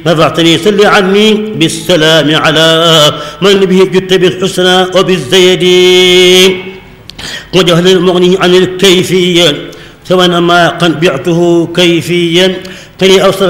رفعتني صل عني بالسلام على من به جدت بالحسنى وبالزيد وجهل المغني عن الكيفية سواء ما قد بعته كيفيا تلي أوصل